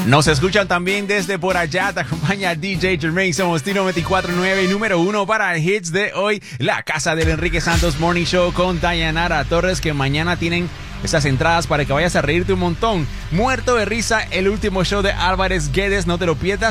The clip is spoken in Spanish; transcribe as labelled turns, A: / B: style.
A: Nos escuchan también desde por allá. Te acompaña DJ Jermaine. Somos Tino 24-9, número 1 para hits de hoy. La casa del Enrique Santos Morning Show con Dayanara Torres, que mañana tienen esas entradas para que vayas a reírte un montón. Muerto de risa, el último show de Álvarez Guedes. No te lo pierdas.